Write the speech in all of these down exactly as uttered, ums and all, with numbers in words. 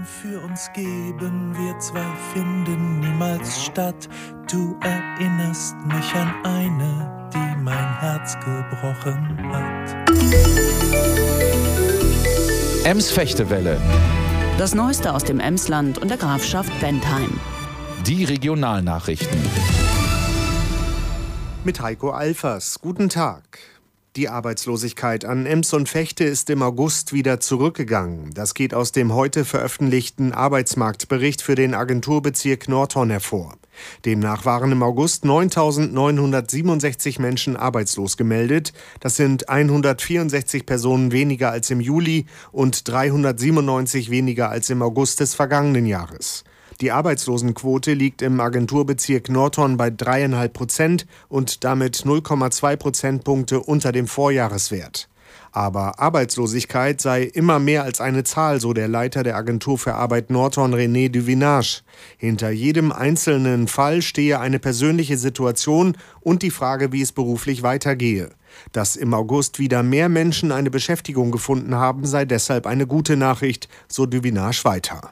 Leben für uns geben, wir zwei finden niemals statt. Du erinnerst mich an eine, die mein Herz gebrochen hat. Ems Fechtewelle. Das Neueste aus dem Emsland und der Grafschaft Bentheim. Die Regionalnachrichten. Mit Heiko Alfers. Guten Tag. Die Arbeitslosigkeit an Ems und Vechte ist im August wieder zurückgegangen. Das geht aus dem heute veröffentlichten Arbeitsmarktbericht für den Agenturbezirk Nordhorn hervor. Demnach waren im August neuntausendneunhundertsiebenundsechzig Menschen arbeitslos gemeldet. Das sind hundertvierundsechzig Personen weniger als im Juli und dreihundertsiebenundneunzig weniger als im August des vergangenen Jahres. Die Arbeitslosenquote liegt im Agenturbezirk Nordhorn bei drei Komma fünf Prozent und damit null Komma zwei Prozentpunkte unter dem Vorjahreswert. Aber Arbeitslosigkeit sei immer mehr als eine Zahl, so der Leiter der Agentur für Arbeit Nordhorn, René Duvinage. Hinter jedem einzelnen Fall stehe eine persönliche Situation und die Frage, wie es beruflich weitergehe. Dass im August wieder mehr Menschen eine Beschäftigung gefunden haben, sei deshalb eine gute Nachricht, so Duvinage weiter.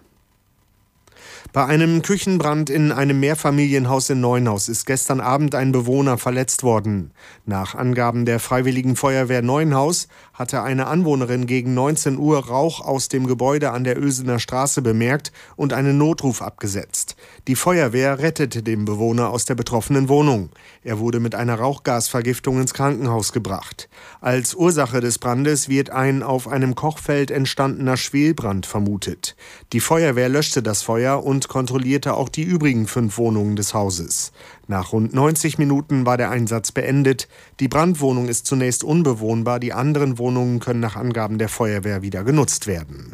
Bei einem Küchenbrand in einem Mehrfamilienhaus in Neuenhaus ist gestern Abend ein Bewohner verletzt worden. Nach Angaben der Freiwilligen Feuerwehr Neuenhaus hatte eine Anwohnerin gegen neunzehn Uhr Rauch aus dem Gebäude an der Ösener Straße bemerkt und einen Notruf abgesetzt. Die Feuerwehr rettete den Bewohner aus der betroffenen Wohnung. Er wurde mit einer Rauchgasvergiftung ins Krankenhaus gebracht. Als Ursache des Brandes wird ein auf einem Kochfeld entstandener Schwelbrand vermutet. Die Feuerwehr löschte das Feuer und kontrollierte auch die übrigen fünf Wohnungen des Hauses. Nach rund neunzig Minuten war der Einsatz beendet. Die Brandwohnung ist zunächst unbewohnbar, die anderen Wohnungen können nach Angaben der Feuerwehr wieder genutzt werden.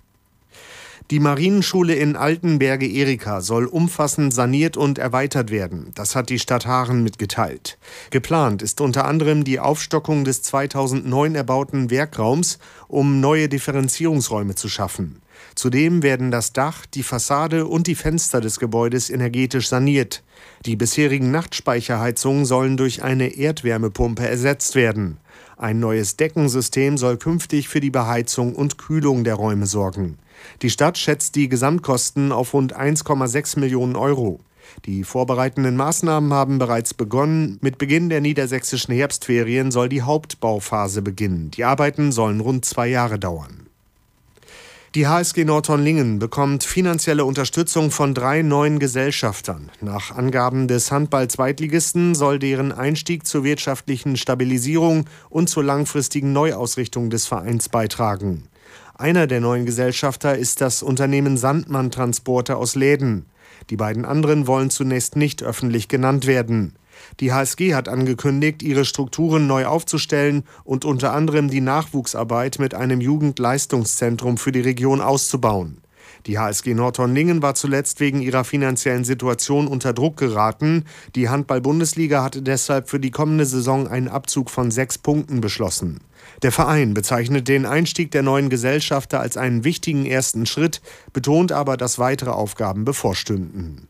Die Marienschule in Altenberge-Erika soll umfassend saniert und erweitert werden. Das hat die Stadt Haaren mitgeteilt. Geplant ist unter anderem die Aufstockung des zweitausendneun erbauten Werkraums, um neue Differenzierungsräume zu schaffen. Zudem werden das Dach, die Fassade und die Fenster des Gebäudes energetisch saniert. Die bisherigen Nachtspeicherheizungen sollen durch eine Erdwärmepumpe ersetzt werden. Ein neues Deckensystem soll künftig für die Beheizung und Kühlung der Räume sorgen. Die Stadt schätzt die Gesamtkosten auf rund eins Komma sechs Millionen Euro. Die vorbereitenden Maßnahmen haben bereits begonnen. Mit Beginn der niedersächsischen Herbstferien soll die Hauptbauphase beginnen. Die Arbeiten sollen rund zwei Jahre dauern. Die H S G Nordhorn-Lingen bekommt finanzielle Unterstützung von drei neuen Gesellschaftern. Nach Angaben des Handball-Zweitligisten soll deren Einstieg zur wirtschaftlichen Stabilisierung und zur langfristigen Neuausrichtung des Vereins beitragen. Einer der neuen Gesellschafter ist das Unternehmen Sandmann Transporte aus Läden. Die beiden anderen wollen zunächst nicht öffentlich genannt werden. Die H S G hat angekündigt, ihre Strukturen neu aufzustellen und unter anderem die Nachwuchsarbeit mit einem Jugendleistungszentrum für die Region auszubauen. Die H S G Nordhorn-Lingen war zuletzt wegen ihrer finanziellen Situation unter Druck geraten. Die Handball-Bundesliga hatte deshalb für die kommende Saison einen Abzug von sechs Punkten beschlossen. Der Verein bezeichnet den Einstieg der neuen Gesellschafter als einen wichtigen ersten Schritt, betont aber, dass weitere Aufgaben bevorstünden.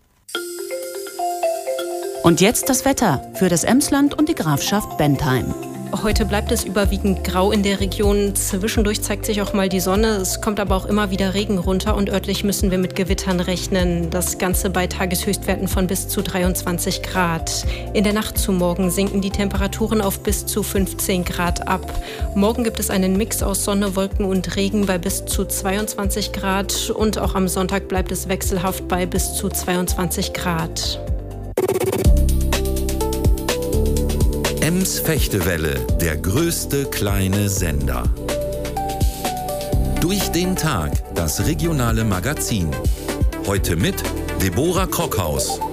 Und jetzt das Wetter für das Emsland und die Grafschaft Bentheim. Heute bleibt es überwiegend grau in der Region. Zwischendurch zeigt sich auch mal die Sonne. Es kommt aber auch immer wieder Regen runter und örtlich müssen wir mit Gewittern rechnen. Das Ganze bei Tageshöchstwerten von bis zu dreiundzwanzig Grad. In der Nacht zu morgen sinken die Temperaturen auf bis zu fünfzehn Grad ab. Morgen gibt es einen Mix aus Sonne, Wolken und Regen bei bis zu zweiundzwanzig Grad. Und auch am Sonntag bleibt es wechselhaft bei bis zu zweiundzwanzig Grad. Ems Fechtewelle, der größte kleine Sender. Durch den Tag, das regionale Magazin. Heute mit Deborah Krockhaus.